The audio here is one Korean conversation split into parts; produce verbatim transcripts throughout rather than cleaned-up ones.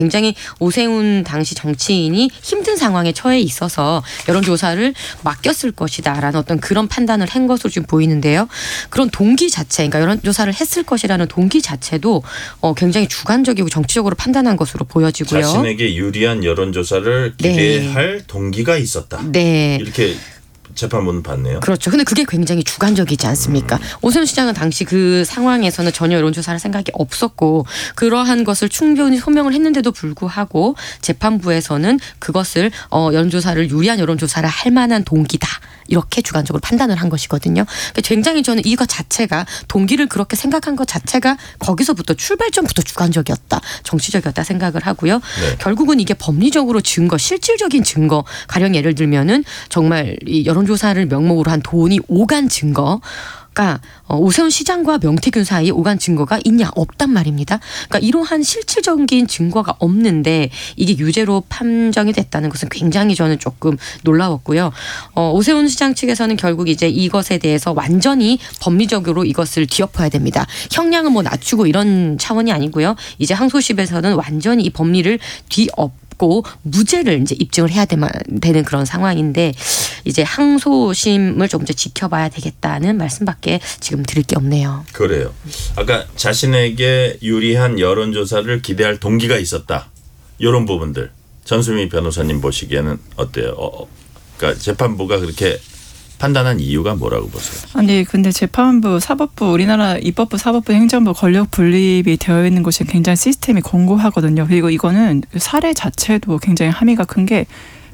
굉장히 오세훈 당시 정치인이 힘든 상황에 처해 있어서 여론조사를 맡겼을 것이다라는 어떤 그런 판단을 한 것으로 지금 보이는데요. 그런 동기 자체, 그러니까 여론조사를 했을 것이라는 동기 자체도 어, 굉장히 주관적이고 정치적으로 판단한 것으로 보여지고요. 자신에게 유리한 여론조사를 기대할 네. 동기가 있었다. 네. 이렇게 재판부는 봤네요. 그렇죠. 근데 그게 굉장히 주관적이지 않습니까? 음. 오세훈 시장은 당시 그 상황에서는 전혀 여론조사를 생각이 없었고 그러한 것을 충분히 소명을 했는데도 불구하고 재판부에서는 그것을 어, 여론조사를 유리한 여론조사를 할 만한 동기다. 이렇게 주관적으로 판단을 한 것이거든요. 그러니까 굉장히 저는 이것 자체가 동기를 그렇게 생각한 것 자체가 거기서부터 출발점부터 주관적이었다. 정치적이었다 생각을 하고요. 네. 결국은 이게 법리적으로 증거, 실질적인 증거 가령 예를 들면은 정말 이 여론조사를 명목으로 한 돈이 오간 증거 그러니까 오세훈 시장과 명태균 사이에 오간 증거가 있냐 없단 말입니다. 그러니까 이러한 실질적인 증거가 없는데 이게 유죄로 판정이 됐다는 것은 굉장히 저는 조금 놀라웠고요. 어, 오세훈 시장 측에서는 결국 이제 이것에 대해서 완전히 법리적으로 이것을 뒤엎어야 됩니다. 형량은 뭐 낮추고 이런 차원이 아니고요. 이제 항소심에서는 완전히 이 법리를 뒤엎 무죄를 이제 입증을 해야 되는 그런 상황인데 이제 항소심을 조금 더 지켜봐야 되겠다는 말씀밖에 지금 드릴 게 없네요. 그래요. 아까 자신에게 유리한 여론조사를 기대할 동기가 있었다. 이런 부분들 전수미 변호사님 보시기에는 어때요? 어, 그러니까 재판부가 그렇게 판단한 이유가 뭐라고 보세요? 아니 근데 재판부, 사법부, 우리나라 입법부, 사법부, 행정부 권력 분립이 되어 있는 곳이 굉장히 시스템이 공고하거든요. 그리고 이거는 사례 자체도 굉장히 함의가 큰 게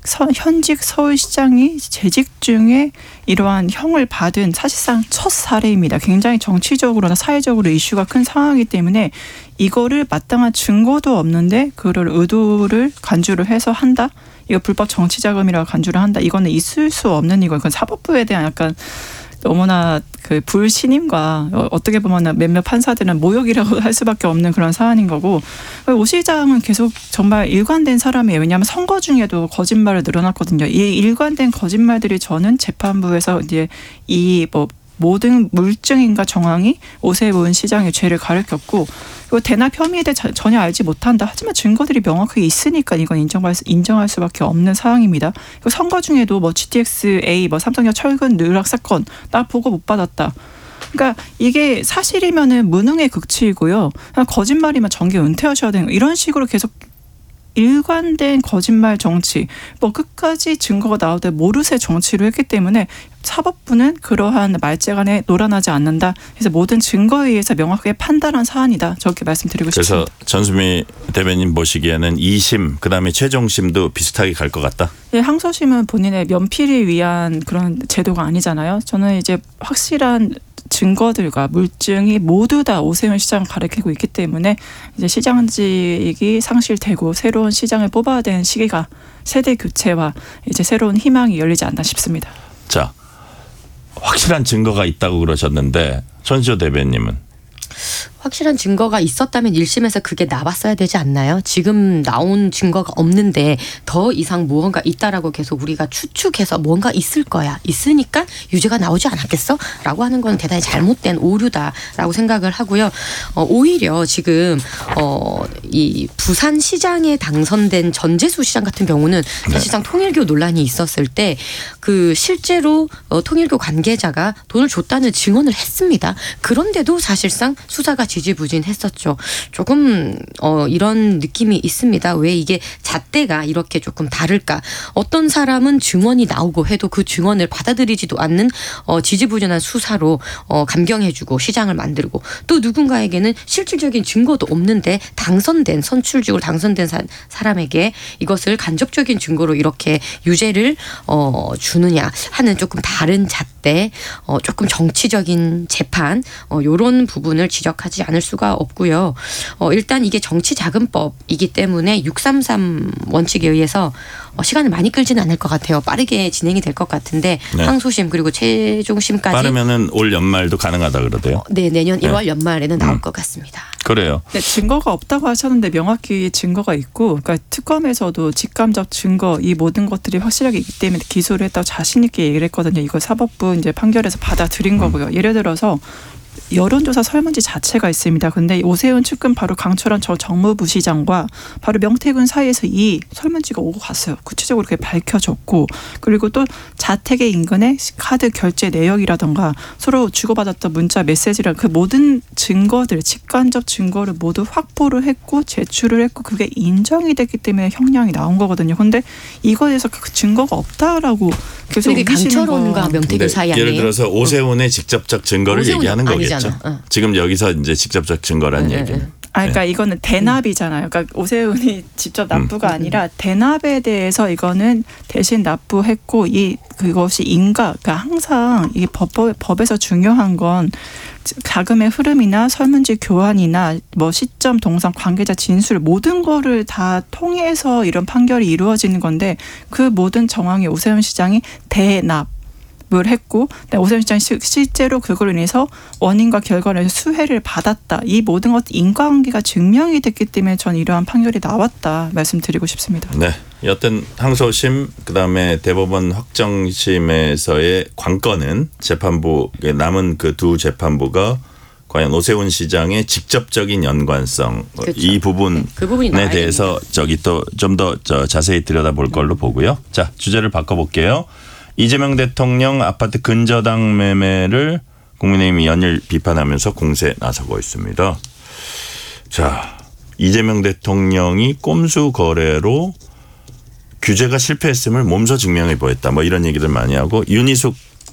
현직 서울시장이 재직 중에 이러한 형을 받은 사실상 첫 사례입니다. 굉장히 정치적으로나 사회적으로 이슈가 큰 상황이기 때문에 이거를 마땅한 증거도 없는데 그걸 의도를 간주를 해서 한다? 이거 불법 정치 자금이라고 간주를 한다. 이거는 있을 수 없는 이거. 이건 사법부에 대한 약간 너무나 그 불신임과 어떻게 보면 몇몇 판사들은 모욕이라고 할 수밖에 없는 그런 사안인 거고 오 시장은 계속 정말 일관된 사람이에요. 왜냐하면 선거 중에도 거짓말을 늘어났거든요. 이 일관된 거짓말들이 저는 재판부에서 이제 이 뭐 모든 물증인가 정황이 오세훈 시장의 죄를 가리켰고 그리고 대납 혐의에 대해 전혀 알지 못한다. 하지만 증거들이 명확하게 있으니까 이건 인정할, 수, 인정할 수밖에 없는 사항입니다. 그리고 선거 중에도 뭐 지티엑스에이, 뭐 삼성역 철근 누락 사건 나 보고 못 받았다. 그러니까 이게 사실이면은 무능의 극치이고요. 거짓말이면 정계 은퇴하셔야 되는 거. 이런 식으로 계속 일관된 거짓말 정치, 뭐 끝까지 증거가 나오되 모르쇠 정치를 했기 때문에 사법부는 그러한 말재간에 놀아나지 않는다. 그래서 모든 증거에 의해서 명확하게 판단한 사안이다. 저렇게 말씀드리고 그래서 싶습니다. 그래서 전수미 대변인 보시기에는 이 심, 그다음에 최종심도 비슷하게 갈 것 같다? 예, 항소심은 본인의 면피를 위한 그런 제도가 아니잖아요. 저는 이제 확실한 증거들과 물증이 모두 다 오세훈 시장을 가리키고 있기 때문에 이제 시장직이 상실되고 새로운 시장을 뽑아야 되는 시기가 세대 교체와 이제 새로운 희망이 열리지 않나 싶습니다. 자, 확실한 증거가 있다고 그러셨는데 전시호 대변님은? 확실한 증거가 있었다면 일 심에서 그게 나왔어야 되지 않나요? 지금 나온 증거가 없는데 더 이상 무언가 있다라고 계속 우리가 추측해서 뭔가 있을 거야. 있으니까 유죄가 나오지 않았겠어? 라고 하는 건 대단히 잘못된 오류다라고 생각을 하고요. 어, 오히려 지금 어, 이 부산시장에 당선된 전재수 시장 같은 경우는 사실상 네. 통일교 논란이 있었을 때 그 실제로 어, 통일교 관계자가 돈을 줬다는 증언을 했습니다. 그런데도 사실상 수사가 지지부진했었죠. 조금 어, 이런 느낌이 있습니다. 왜 이게 잣대가 이렇게 조금 다를까? 어떤 사람은 증언이 나오고 해도 그 증언을 받아들이지도 않는 어, 지지부진한 수사로 어, 감경해주고 시장을 만들고 또 누군가에게는 실질적인 증거도 없는데 당선된 선출직으로 당선된 사, 사람에게 이것을 간접적인 증거로 이렇게 유죄를 어, 주느냐 하는 조금 다른 잣대, 어, 조금 정치적인 재판 어, 이런 부분을 지적하지 않을 수가 없고요. 어, 일단 이게 정치자금법이기 때문에 육삼삼 원칙에 의해서 어, 시간을 많이 끌지는 않을 것 같아요. 빠르게 진행이 될 것 같은데 네. 항소심 그리고 최종심까지 빠르면은 올 연말도 가능하다 그러대요. 어, 네, 내년 네. 일월 연말에는 나올 음. 것 같습니다. 그래요. 네, 증거가 없다고 하셨는데 명확히 증거가 있고, 그러니까 특검에서도 직감적 증거 이 모든 것들이 확실하게 있기 때문에 기소를 했다고 자신 있게 얘기를 했거든요. 이거 사법부 이제 판결에서 받아들인 거고요. 음. 예를 들어서 여론조사 설문지 자체가 있습니다. 근데 오세훈 측근 바로 강철원 전 정무부시장과 바로 명태균 사이에서 이 설문지가 오고 갔어요. 구체적으로 그렇게 밝혀졌고 그리고 또 자택의 인근의 카드 결제 내역이라던가 서로 주고받았던 문자 메시지랑 그 모든 증거들 직관적 증거를 모두 확보를 했고 제출을 했고 그게 인정이 됐기 때문에 형량이 나온 거거든요. 근데 이거에 대해서 그 증거가 없다라고 계속 이게 우기시는 강철원과 거. 명태균 사이 아니에요? 예를 들어서 오세훈의 직접적 증거를 오세훈은 얘기하는 아니잖아. 거겠죠. 어. 지금 여기서 이제 직접적 증거란 네, 얘기는. 네. 아, 그러니까 이거는 대납이잖아요. 그러니까 오세훈이 직접 납부가 음. 아니라 대납에 대해서 이거는 대신 납부했고 이 그것이 인가. 그러니까 항상 이 법, 법에서 중요한 건 자금의 흐름이나 설문지 교환이나 뭐 시점, 동선, 관계자 진술 모든 거를 다 통해서 이런 판결이 이루어지는 건데 그 모든 정황이 오세훈 시장이 대납. 을 했고 오세훈 시장이 실제로 그걸로 인해서 원인과 결과를 수혜를 받았다. 이 모든 것 인과관계가 증명이 됐기 때문에 전 이러한 판결이 나왔다 말씀드리고 싶습니다. 네, 여튼 항소심 그다음에 대법원 확정심에서의 관건은 재판부에 남은 그 두 재판부가 과연 오세훈 시장의 직접적인 연관성 그렇죠. 이 부분에 그 부분이 대해서 저기 또 좀 더 자세히 들여다볼 걸로 보고요. 자, 주제를 바꿔볼게요. 이재명 대통령 아파트 근저당 매매를 국민의힘이 연일 비판하면서 공세에 나서고 있습니다. 자, 이재명 대통령이 꼼수 거래로 규제가 실패했음을 몸소 증명해 보였다. 뭐 이런 얘기들 많이 하고 윤희숙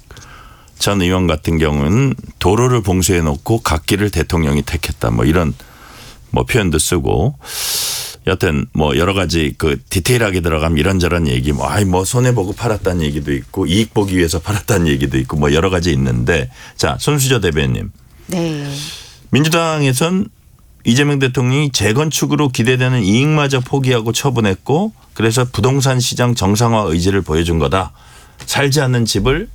전 의원 같은 경우는 도로를 봉쇄해 놓고 갓길을 대통령이 택했다. 뭐 이런 뭐 표현도 쓰고. 여튼 뭐 여러 가지 그 디테일하게 들어가면 이런저런 얘기 뭐 아이 뭐 손해 보고 팔았다는 얘기도 있고 이익 보기 위해서 팔았다는 얘기도 있고 뭐 여러 가지 있는데 자 손수저 대변인. 네. 민주당에선 이재명 대통령이 재건축으로 기대되는 이익마저 포기하고 처분했고 그래서 부동산 시장 정상화 의지를 보여준 거다. 살지 않는 집을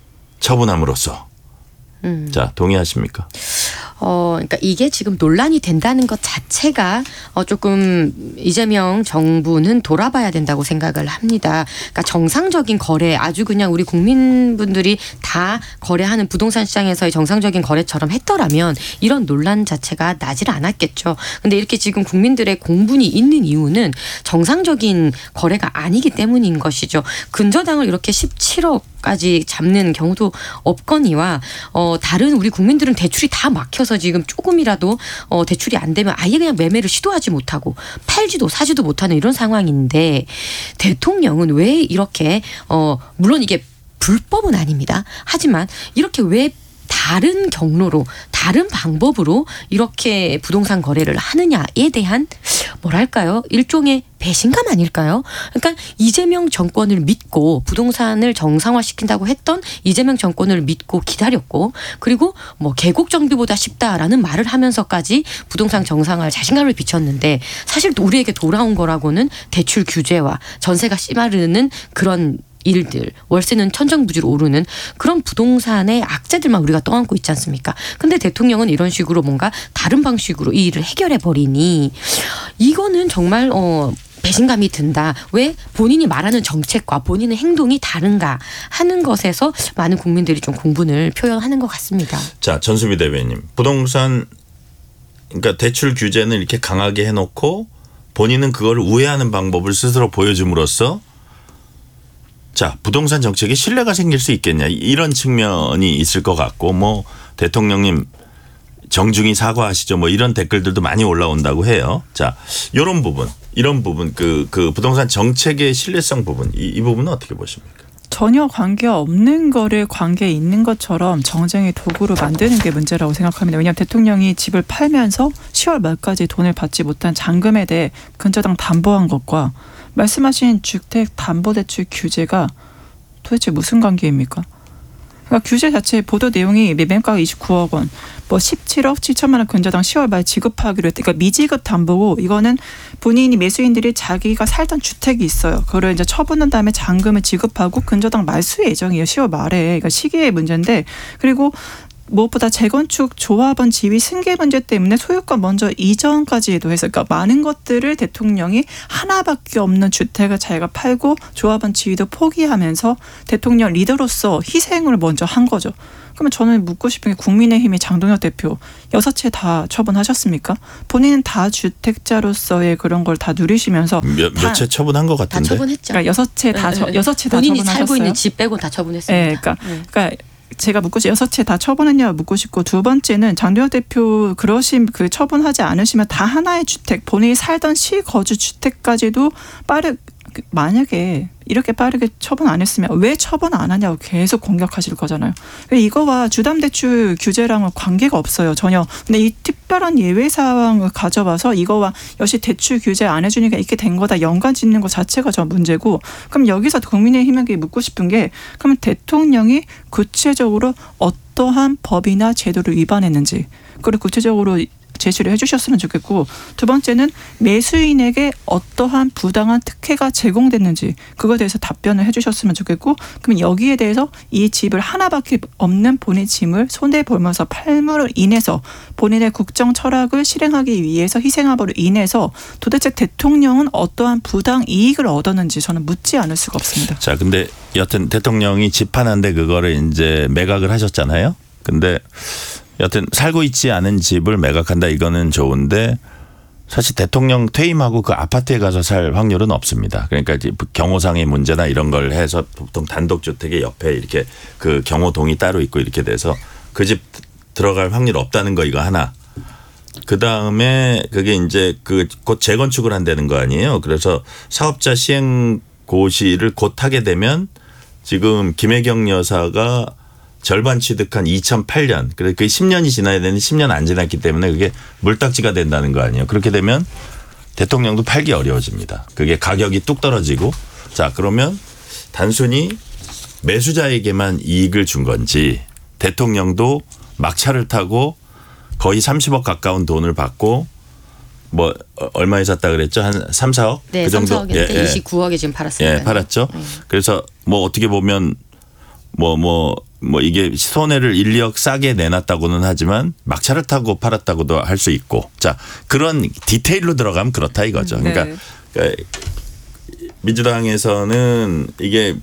처분함으로써. 음. 자 동의하십니까? 어, 그러니까 이게 지금 논란이 된다는 것 자체가 어, 조금 이재명 정부는 돌아봐야 된다고 생각을 합니다. 그러니까 정상적인 거래, 아주 그냥 우리 국민분들이 다 거래하는 부동산 시장에서의 정상적인 거래처럼 했더라면 이런 논란 자체가 나질 않았겠죠. 근데 이렇게 지금 국민들의 공분이 있는 이유는 정상적인 거래가 아니기 때문인 것이죠. 근저당을 이렇게 십칠억 까지 잡는 경우도 없거니와 어, 다른 우리 국민들은 대출이 다 막혀서 지금 조금이라도 어, 대출이 안 되면 아예 그냥 매매를 시도하지 못하고 팔지도 사지도 못하는 이런 상황인데 대통령은 왜 이렇게 어, 물론 이게 불법은 아닙니다. 하지만 이렇게 왜 다른 경로로 다른 방법으로 이렇게 부동산 거래를 하느냐에 대한 뭐랄까요? 일종의 배신감 아닐까요? 그러니까 이재명 정권을 믿고 부동산을 정상화시킨다고 했던 이재명 정권을 믿고 기다렸고 그리고 뭐 계곡 정비보다 쉽다라는 말을 하면서까지 부동산 정상화에 자신감을 비쳤는데 사실 우리에게 돌아온 거라고는 대출 규제와 전세가 씨마르는 그런 일들, 월세는 천정부지로 오르는 그런 부동산의 악재들만 우리가 떠안고 있지 않습니까? 근데 대통령은 이런 식으로 뭔가 다른 방식으로 이 일을 해결해 버리니 이거는 정말 어 배신감이 든다. 왜 본인이 말하는 정책과 본인의 행동이 다른가 하는 것에서 많은 국민들이 좀 공분을 표현하는 것 같습니다. 자, 전수미 대변인. 부동산 그러니까 대출 규제는 이렇게 강하게 해놓고 본인은 그걸 우회하는 방법을 스스로 보여줌으로써 자, 부동산 정책에 신뢰가 생길 수 있겠냐 이런 측면이 있을 것 같고 뭐 대통령님 정중히 사과하시죠 뭐 이런 댓글들도 많이 올라온다고 해요. 자, 이런 부분 이런 부분 그, 그 부동산 정책의 신뢰성 부분 이, 이 부분은 어떻게 보십니까? 전혀 관계 없는 거를 관계 있는 것처럼 정쟁의 도구로 만드는 게 문제라고 생각합니다. 왜냐하면 대통령이 집을 팔면서 시월 말까지 돈을 받지 못한 잔금에 대해 근저당 담보한 것과 말씀하신 주택담보대출 규제가 도대체 무슨 관계입니까? 그러니까 규제 자체 보도 내용이 매매가가 이십구억 원, 뭐 십칠억 칠천만 원 근저당 시월 말 지급하기로 했다. 그러니까 미지급 담보고 이거는 본인이 매수인들이 자기가 살던 주택이 있어요. 그걸 이제 처분한 다음에 잔금을 지급하고 근저당 말수 예정이에요. 시월 말에. 그러니까 시기의 문제인데 그리고 무엇보다 재건축 조합원 지위 승계 문제 때문에 소유권 먼저 이전까지도 해서 그러니까 많은 것들을 대통령이 하나밖에 없는 주택을 자기가 팔고 조합원 지위도 포기하면서 대통령 리더로서 희생을 먼저 한 거죠. 그러면 저는 묻고 싶은 게 국민의힘의 장동혁 대표 여섯 채 다 처분하셨습니까? 본인은 다주택자로서의 그런 걸 다 누리시면서 몇 몇 채 처분한 것 다 같은데. 처분했죠. 그러니까 여섯 채 다 네, 네. 여섯 채 다 본인이 처분하셨어요. 살고 있는 집 빼고 다 처분했습니다. 네, 그러니까, 네. 그러니까 제가 묻고 싶 여섯 채 다 처분했냐 묻고 싶고 두 번째는 장동혁 대표 그러신 그 처분하지 않으시면 다 하나의 주택 본인이 살던 실거주 주택까지도 빠르 만약에 이렇게 빠르게 처분 안 했으면 왜 처분 안 하냐고 계속 공격하실 거잖아요. 이거와 주담대출 규제랑은 관계가 없어요. 전혀. 근데 이 특별한 예외 상황을 가져와서 이거와 역시 대출 규제 안 해주니까 이렇게 된 거다 연관 짓는 것 자체가 저 문제고 그럼 여기서 국민의힘에게 묻고 싶은 게 그러면 대통령이 구체적으로 어떠한 법이나 제도를 위반했는지 그리고 구체적으로 제시를 해주셨으면 좋겠고 두 번째는 매수인에게 어떠한 부당한 특혜가 제공됐는지 그거에 대해서 답변을 해주셨으면 좋겠고 그럼 여기에 대해서 이 집을 하나밖에 없는 본인 짐을 손해보면서 팔므로 인해서 본인의 국정 철학을 실행하기 위해서 희생함으로 인해서 도대체 대통령은 어떠한 부당 이익을 얻었는지 저는 묻지 않을 수가 없습니다. 자, 근데 여튼 대통령이 집 하나인데 그거를 이제 매각을 하셨잖아요. 근데 여튼 살고 있지 않은 집을 매각한다 이거는 좋은데 사실 대통령 퇴임하고 그 아파트에 가서 살 확률은 없습니다. 그러니까 이제 경호상의 문제나 이런 걸 해서 보통 단독주택의 옆에 이렇게 그 경호동이 따로 있고 이렇게 돼서 그 집 들어갈 확률 없다는 거 이거 하나. 그 다음에 그게 이제 그 곧 재건축을 한다는 거 아니에요. 그래서 사업자 시행 고시를 곧 하게 되면 지금 김혜경 여사가 절반 취득한 이천팔 년. 그래서 그게 십 년이 지나야 되는데 십 년 안 지났기 때문에 그게 물딱지가 된다는 거 아니에요. 그렇게 되면 대통령도 팔기 어려워집니다. 그게 가격이 뚝 떨어지고 자 그러면 단순히 매수자에게만 이익을 준 건지 대통령도 막차를 타고 거의 삼십억 가까운 돈을 받고 뭐 얼마에 샀다 그랬죠? 한 삼, 사억? 네, 그 삼, 정도. 사억인데 예, 예. 이십구억에 지금 팔았습니다. 예, 팔았죠. 네. 그래서 뭐 어떻게 보면 뭐, 뭐, 뭐 이게 손해를 일, 이억 싸게 내놨다고는 하지만 막차를 타고 팔았다고도 할 수 있고 자, 그런 디테일로 들어가면 그렇다 이거죠. 그러니까, 네. 그러니까 민주당에서는 이게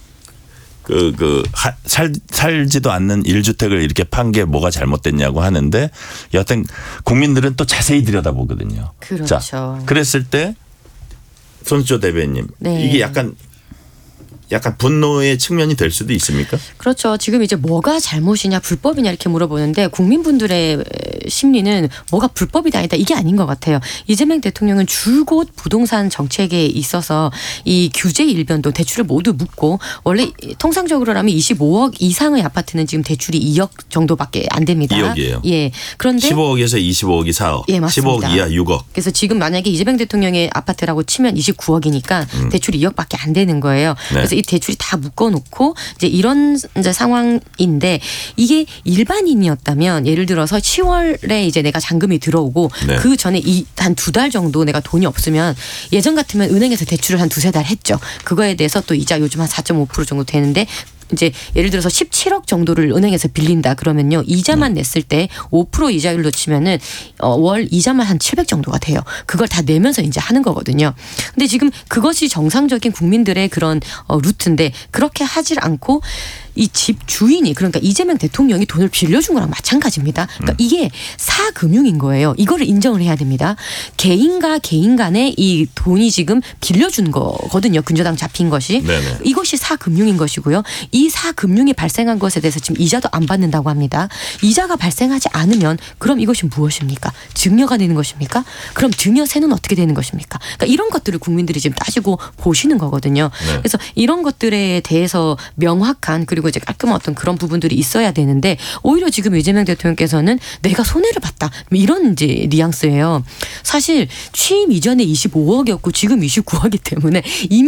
그, 그, 하, 살, 살지도 않는 일 주택을 이렇게 판 게 뭐가 잘못됐냐고 하는데 여하튼 국민들은 또 자세히 들여다보거든요. 그렇죠. 자, 그랬을 때 손수조 대변인 네. 이게 약간 약간 분노의 측면이 될 수도 있습니까? 그렇죠. 지금 이제 뭐가 잘못이냐 불법이냐 이렇게 물어보는데 국민분들의 심리는 뭐가 불법이다 아니다 이게 아닌 것 같아요. 이재명 대통령은 줄곧 부동산 정책에 있어서 이 규제 일변도 대출을 모두 묶고 원래 통상적으로라면 이십오억 이상의 아파트는 지금 대출이 이억 정도밖에 안 됩니다. 이억이에요. 예. 그런데 십오억에서 이십오억이 사억. 예, 맞습니다. 십오억 이하 육억. 그래서 지금 만약에 이재명 대통령의 아파트라고 치면 이십구억이니까 음. 대출이 이억밖에 안 되는 거예요. 네. 그래서 이 대출이 다 묶어놓고 이제 이런 이제 상황인데 이게 일반인이었다면 예를 들어서 시월에 이제 내가 잔금이 들어오고 네. 그 전에 이 한 두 달 정도 내가 돈이 없으면 예전 같으면 은행에서 대출을 한 두세 달 했죠. 그거에 대해서 또 이자 요즘 한 사 점 오 퍼센트 정도 되는데 이제 예를 들어서 십칠억 정도를 은행에서 빌린다 그러면요 이자만 네. 냈을 때 오 퍼센트 이자율로 치면은 어, 월 이자만 한 칠백 정도가 돼요. 그걸 다 내면서 이제 하는 거거든요. 근데 지금 그것이 정상적인 국민들의 그런 어, 루트인데 그렇게 하질 않고 이 집 주인이 그러니까 이재명 대통령이 돈을 빌려준 거랑 마찬가지입니다. 그러니까 음. 이게 사금융인 거예요. 이거를 인정을 해야 됩니다. 개인과 개인 간에 이 돈이 지금 빌려준 거거든요. 근저당 잡힌 것이. 네네. 이것이 사금융인 것이고요. 이 사금융이 발생한 것에 대해서 지금 이자도 안 받는다고 합니다. 이자가 발생하지 않으면 그럼 이것이 무엇입니까? 증여가 되는 것입니까? 그럼 증여세는 어떻게 되는 것입니까? 그러니까 이런 것들을 국민들이 지금 따지고 보시는 거거든요. 네. 그래서 이런 것들에 대해서 명확한 그리고 이제 깔끔한 어떤 그런 부분들이 있어야 되는데 오히려 지금 이재명 대통령께서는 내가 손해를 봤다 이런 이제 뉘앙스예요. 사실 취임 이전에 이십오억이었고 지금 이십구억이기 때문에 이미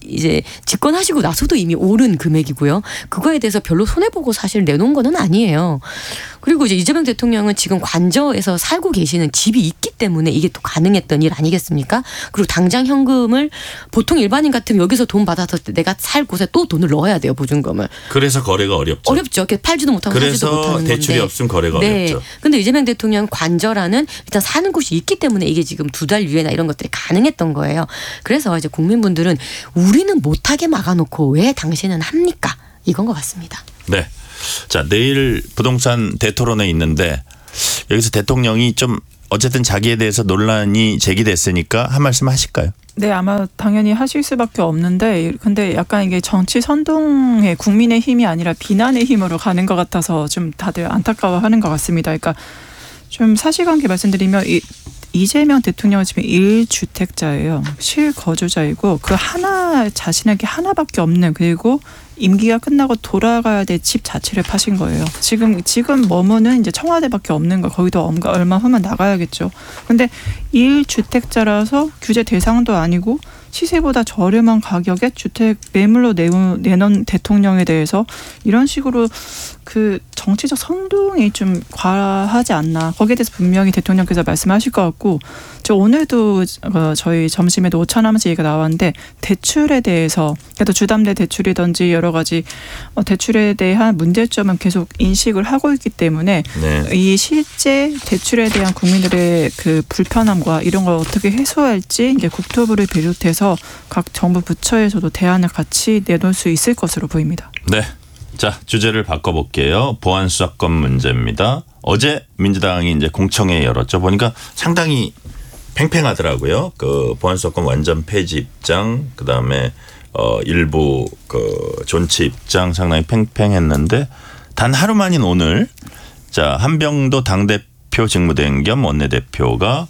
이제 집권하시고 나서도 이미 오른 금액이고요. 그거에 대해서 별로 손해보고 사실 내놓은 거는 아니에요. 그리고 이제 이재명 대통령은 지금 관저에서 살고 계시는 집이 있기 때문에 이게 또 가능했던 일 아니겠습니까? 그리고 당장 현금을 보통 일반인 같으면 여기서 돈 받아서 내가 살 곳에 또 돈을 넣어야 돼요. 보증금을. 그래서 거래가 어렵죠. 어렵죠. 팔지도 못하고 사지도 못하는 건데. 그래서 대출이 없으면 거래가 네. 어렵죠. 근데 이재명 대통령 관저라는 일단 사는 곳이 있기 때문에 이게 지금 두 달 유예나 이런 것들이 가능했던 거예요. 그래서 이제 국민분들은 우리는 못하게 막아놓고 왜 당신은 합니까? 이건 것 같습니다. 네. 자, 내일 부동산 대토론회 있는데 여기서 대통령이 좀 어쨌든 자기에 대해서 논란이 제기됐으니까 한 말씀 하실까요? 네, 아마 당연히 하실 수밖에 없는데 근데 약간 이게 정치 선동의 국민의 힘이 아니라 비난의 힘으로 가는 것 같아서 좀 다들 안타까워하는 것 같습니다. 그러니까 좀 사실관계 말씀드리면 이 이재명 대통령은 지금 일 주택자예요. 실거주자이고 그 하나 자신에게 하나밖에 없는 그리고 임기가 끝나고 돌아가야 될 집 자체를 파신 거예요. 지금 지금 머무는 이제 청와대밖에 없는 거 거기도 얼마 후면 나가야겠죠. 근데 일 주택자라서 규제 대상도 아니고 시세보다 저렴한 가격에 주택 매물로 내놓은 대통령에 대해서 이런 식으로 그 정치적 선동이 좀 과하지 않나. 거기에 대해서 분명히 대통령께서 말씀하실 것 같고 저 오늘도 저희 점심에도 오찬하면서 얘기가 나왔는데 대출에 대해서 그래도 주담대 대출이든지 여러 가지 대출에 대한 문제점은 계속 인식을 하고 있기 때문에 네. 이 실제 대출에 대한 국민들의 그 불편함과 이런 걸 어떻게 해소할지 이제 국토부를 비롯해서 각 정부 부처에서도 대안을 같이 내놓을 수 있을 것으로 보입니다. 네. 자, 주제를 바꿔볼게요. 보안 수사권 문제입니다. 어제 민주당이 이제 공청회 열었죠. 보니까 상당히 팽팽하더라고요. 그 보안 수사권 완전 폐지 입장, 그 다음에 어 일부 그 존치 입장 상당히 팽팽했는데 단 하루 만인 오늘 자 한병도 당대표 직무대행 겸 원내대표가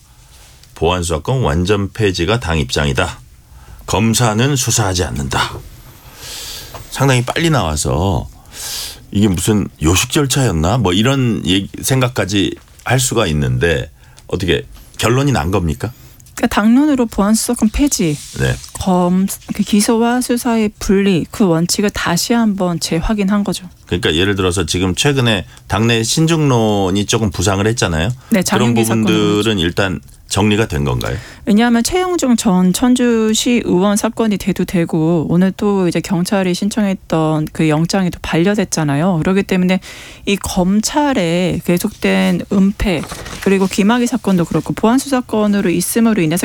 보안 수사권 완전 폐지가 당 입장이다. 검사는 수사하지 않는다. 상당히 빨리 나와서 이게 무슨 요식 절차였나? 뭐 이런 얘기, 생각까지 할 수가 있는데 어떻게 결론이 난 겁니까? 그러니까 당론으로 보안 수사권 폐지, 네. 검 기소와 수사의 분리 그 원칙을 다시 한번 재확인한 거죠. 그러니까 예를 들어서 지금 최근에 당내 신중론이 조금 부상을 했잖아요. 네, 그런 부분들은 일단 정리가 된 건가요? 왜냐하면 최영중 전 천주시 의원 사건이 대두되고 오늘 또 이제 경찰이 신청했던 그 영장이 또 반려됐잖아요. 그렇기 때문에 이 검찰의 계속된 은폐 그리고 김학의 사건도 그렇고 보안 수사권으로 있음으로 인해서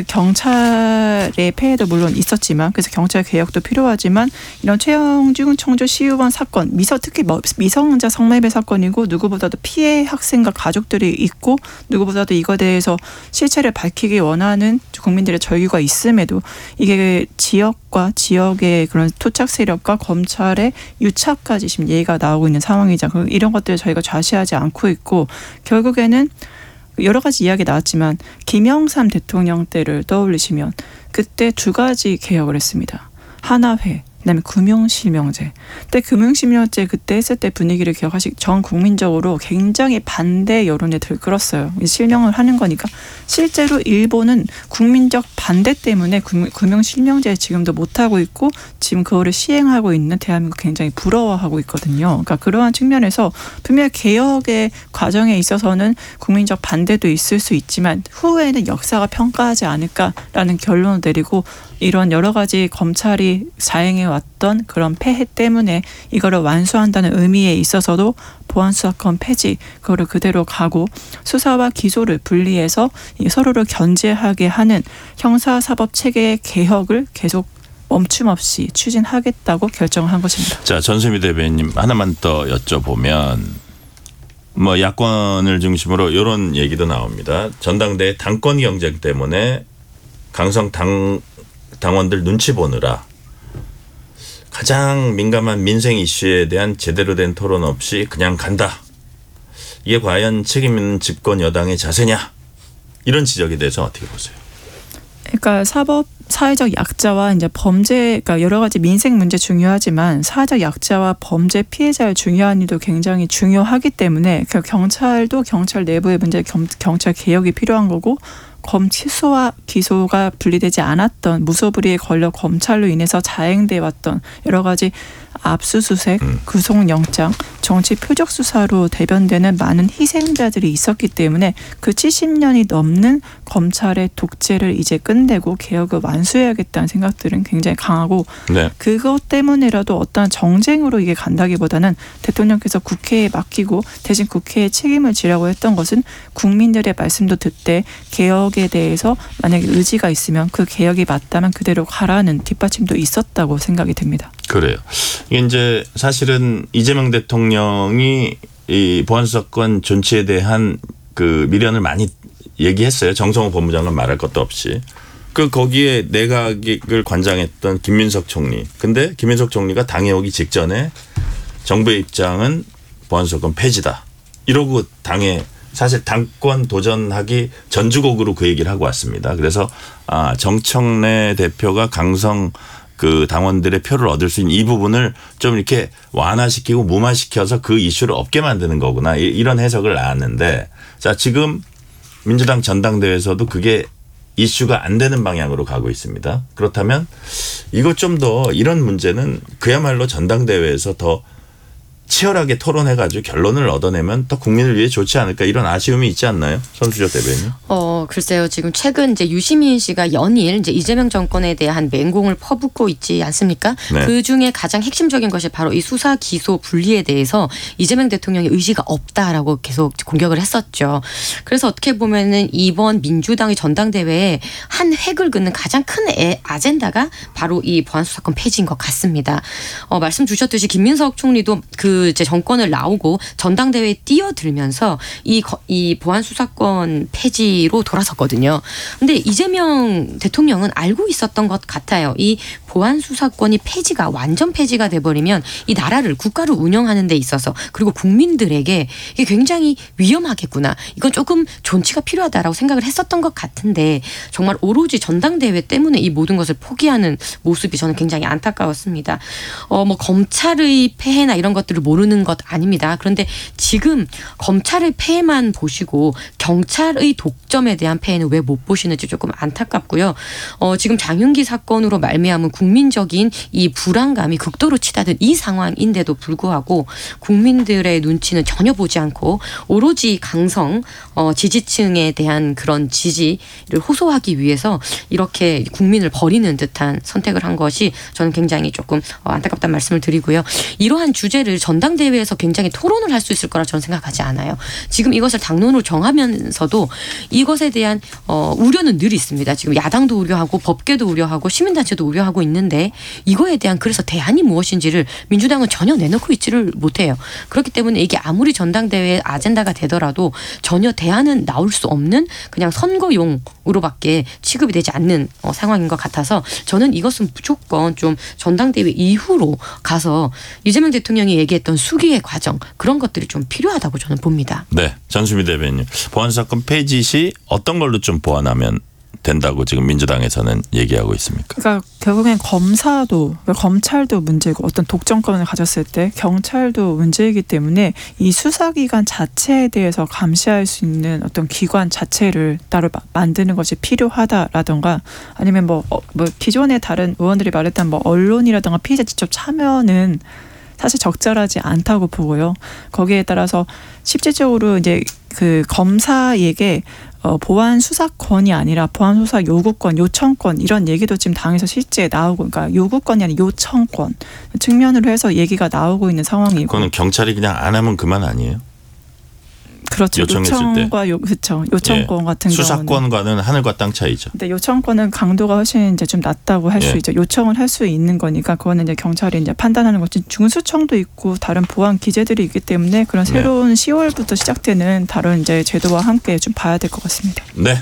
경찰의 폐해도 물론 있었지만 그래서 경찰 개혁도 필요하지만 이런 최영중 청주시 의원 사건 미서 특히 미성년자 성매매 사건이고 누구보다도 피해 학생과 가족들이 있고 누구보다도 이거에 대해서 실체를 밝히기 원하는 국민들의 절규가 있음에도 이게 지역과 지역의 그런 토착 세력과 검찰의 유착까지 지금 얘기가 나오고 있는 상황이죠. 이런 것들을 저희가 좌시하지 않고 있고 결국에는 여러 가지 이야기 나왔지만 김영삼 대통령 때를 떠올리시면 그때 두 가지 개혁을 했습니다. 하나회. 그다음에 금융실명제. 근데 금융실명제 그때 했을 때 분위기를 기억하시 전 국민적으로 굉장히 반대 여론에 들끓었어요. 실명을 하는 거니까 실제로 일본은 국민적 반대 때문에 금융실명제 지금도 못하고 있고 지금 그거를 시행하고 있는 대한민국 굉장히 부러워하고 있거든요. 그러니까 그러한 측면에서 분명 개혁의 과정에 있어서는 국민적 반대도 있을 수 있지만 후에는 역사가 평가하지 않을까라는 결론을 내리고 이런 여러 가지 검찰이 자행해 왔던 그런 폐해 때문에 이거를 완수한다는 의미에 있어서도 보안 수사권 폐지 그거를 그대로 가고 수사와 기소를 분리해서 서로를 견제하게 하는 형사사법 체계의 개혁을 계속 멈춤 없이 추진하겠다고 결정한 것입니다. 자, 전수미 대변인 하나만 더 여쭤보면 뭐 야권을 중심으로 이런 얘기도 나옵니다. 전당대회 당권 경쟁 때문에 강성 당 당원들 눈치 보느라 가장 민감한 민생 이슈에 대한 제대로 된 토론 없이 그냥 간다. 이게 과연 책임 있는 집권 여당의 자세냐? 이런 지적에 대해서 어떻게 보세요? 그러니까 사법 사회적 약자와 이제 범죄, 그러니까 여러 가지 민생 문제 중요하지만 사회적 약자와 범죄 피해자의 중요한 일도 굉장히 중요하기 때문에 경찰도 경찰 내부의 문제, 경찰 개혁이 필요한 거고. 검 취소와 기소가 분리되지 않았던 무소불위의 권력 검찰로 인해서 자행돼 왔던 여러 가지 압수수색, 음. 구속영장, 정치 표적 수사로 대변되는 많은 희생자들이 있었기 때문에 그 칠십 년이 넘는 검찰의 독재를 이제 끝내고 개혁을 완수해야겠다는 생각들은 굉장히 강하고 네. 그것 때문이라도 어떤 정쟁으로 이게 간다기보다는 대통령께서 국회에 맡기고 대신 국회에 책임을 지라고 했던 것은 국민들의 말씀도 듣되 개혁에 대해서 만약에 의지가 있으면 그 개혁이 맞다면 그대로 가라는 뒷받침도 있었다고 생각이 됩니다. 그래요. 이게 이제 사실은 이재명 대통령이 이 보안수사권 존치에 대한 그 미련을 많이 얘기했어요. 정성호 법무장관 말할 것도 없이. 그 거기에 내각을 관장했던 김민석 총리. 근데 김민석 총리가 당에 오기 직전에 정부의 입장은 보안수사권 폐지다. 이러고 당에 사실 당권 도전하기 전주곡으로 그 얘기를 하고 왔습니다. 그래서 아 정청래 대표가 강성 그 당원들의 표를 얻을 수 있는 이 부분을 좀 이렇게 완화시키고 무마시켜서 그 이슈를 없게 만드는 거구나. 이런 해석을 나왔는데 자 지금 민주당 전당대회에서도 그게 이슈가 안 되는 방향으로 가고 있습니다. 그렇다면 이것 좀 더 이런 문제는 그야말로 전당대회에서 더 치열하게 토론해가지고 결론을 얻어내면 더 국민을 위해 좋지 않을까 이런 아쉬움이 있지 않나요? 손수저 대변인. 어 글쎄요. 지금 최근 이제 유시민 씨가 연일 이제 이재명 정권에 대한 맹공을 퍼붓고 있지 않습니까? 네. 그 중에 가장 핵심적인 것이 바로 이 수사 기소 분리에 대해서 이재명 대통령의 의지가 없다라고 계속 공격을 했었죠. 그래서 어떻게 보면은 이번 민주당의 전당대회에 한 획을 긋는 가장 큰 애, 아젠다가 바로 이 보안수사권 폐지인 것 같습니다. 어, 말씀 주셨듯이 김민석 총리도 그 이제 정권을 나오고 전당대회에 뛰어들면서 이, 이 보안수사권 폐지로 돌아섰거든요. 근데 이재명 대통령은 알고 있었던 것 같아요. 이 보안수사권이 폐지가 완전 폐지가 돼버리면 이 나라를 국가를 운영하는 데 있어서 그리고 국민들에게 이게 굉장히 위험하겠구나. 이건 조금 존치가 필요하다라고 생각을 했었던 것 같은데 정말 오로지 전당대회 때문에 이 모든 것을 포기하는 모습이 저는 굉장히 안타까웠습니다. 어, 뭐 검찰의 폐해나 이런 것들을 모르는 것 아닙니다. 그런데 지금 검찰의 폐해만 보시고 경찰의 독점에 대한 폐해는 왜 못 보시는지 조금 안타깝고요. 어, 지금 장윤기 사건으로 말미암은 국민적인 이 불안감이 극도로 치닫은 이 상황인데도 불구하고 국민들의 눈치는 전혀 보지 않고 오로지 강성 어, 지지층에 대한 그런 지지를 호소하기 위해서 이렇게 국민을 버리는 듯한 선택을 한 것이 저는 굉장히 조금 어, 안타깝다는 말씀을 드리고요. 이러한 주제를 전당대회에서 굉장히 토론을 할 수 있을 거라 저는 생각하지 않아요. 지금 이것을 당론으로 정하면서도 이것에 대한 어, 우려는 늘 있습니다. 지금 야당도 우려하고 법계도 우려하고 시민단체도 우려하고 있는데 이거에 대한 그래서 대안이 무엇인지를 민주당은 전혀 내놓고 있지를 못해요. 그렇기 때문에 이게 아무리 전당대회 아젠다가 되더라도 전혀 대안은 나올 수 없는 그냥 선거용으로밖에 취급이 되지 않는 어, 상황인 것 같아서 저는 이것은 무조건 좀 전당대회 이후로 가서 이재명 대통령이 얘기했던 수기의 과정 그런 것들이 좀 필요하다고 저는 봅니다. 네, 전수미 대변인. 보안사건 폐지 시 어떤 걸로 좀 보완하면 된다고 지금 민주당에서는 얘기하고 있습니까? 그러니까 결국엔 검사도 그러니까 검찰도 문제고 어떤 독점권을 가졌을 때 경찰도 문제이기 때문에 이 수사기관 자체에 대해서 감시할 수 있는 어떤 기관 자체를 따로 만드는 것이 필요하다라던가 아니면 뭐, 어, 뭐 기존의 다른 의원들이 말했던 뭐 언론이라던가 피의자 직접 참여는 사실 적절하지 않다고 보고요. 거기에 따라서 실질적으로 이제 그 검사에게 어, 보안 수사권이 아니라 보안 수사 요구권, 요청권 이런 얘기도 지금 당에서 실제 나오고, 그러니까 요구권이 아니라 요청권 측면으로 해서 얘기가 나오고 있는 상황이고. 그거는 경찰이 그냥 안 하면 그만 아니에요? 그렇죠. 요청과 요, 그렇죠. 요청권 예. 같은 경우는 수사권과는 하늘과 땅 차이죠. 근데 요청권은 강도가 훨씬 이제 좀 낮다고 할 수 예. 있죠. 요청을 할 수 있는 거니까 그거는 이제 경찰이 이제 판단하는 거지. 중수청도 있고 다른 보안 기제들이 있기 때문에 그런 새로운 네. 시월부터 시작되는 다른 이제 제도와 함께 좀 봐야 될 것 같습니다. 네.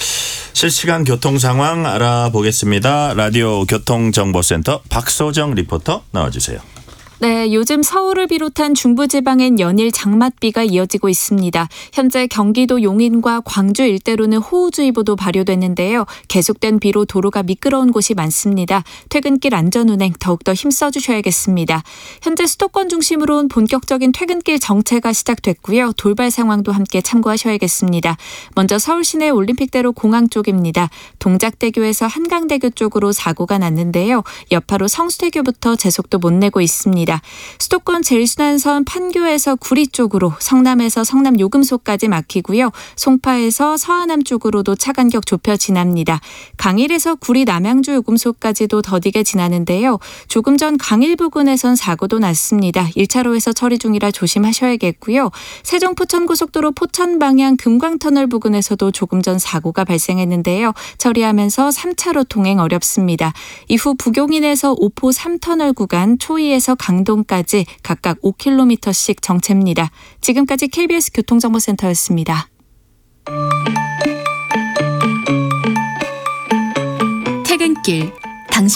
실시간 교통 상황 알아보겠습니다. 라디오 교통정보센터 박소정 리포터 나와주세요. 네, 요즘 서울을 비롯한 중부지방엔 연일 장맛비가 이어지고 있습니다. 현재 경기도 용인과 광주 일대로는 호우주의보도 발효됐는데요. 계속된 비로 도로가 미끄러운 곳이 많습니다. 퇴근길 안전운행 더욱더 힘써주셔야겠습니다. 현재 수도권 중심으로 본격적인 퇴근길 정체가 시작됐고요. 돌발 상황도 함께 참고하셔야겠습니다. 먼저 서울 시내 올림픽대로 공항 쪽입니다. 동작대교에서 한강대교 쪽으로 사고가 났는데요. 여파로 성수대교부터 제속도 못 내고 있습니다. 수도권 제일순환선 판교에서 구리 쪽으로, 성남에서 성남 요금소까지 막히고요. 송파에서 서하남 쪽으로도 차 간격 좁혀 지납니다. 강일에서 구리 남양주 요금소까지도 더디게 지나는데요. 조금 전 강일 부근에선 사고도 났습니다. 일 차로에서 처리 중이라 조심하셔야겠고요. 세종 포천고속도로 포천 방향 금광터널 부근에서도 조금 전 사고가 발생했는데요. 처리하면서 삼 차로 통행 어렵습니다. 이후 부경인에서 오포 삼 터널 구간, 초이에서 강동까지 각각 오 킬로미터씩 정체입니다. 지금까지 케이비에스 교통정보센터였습니다. 퇴근길